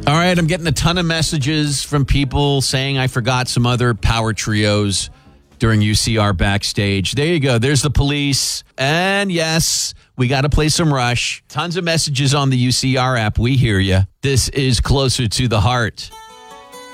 All right, I'm getting a ton of messages from people saying I forgot some other power trios during UCR backstage. There you go. There's the Police. And yes, we got to play some Rush. Tons of messages on the UCR app. We hear you. This is Closer to the Heart.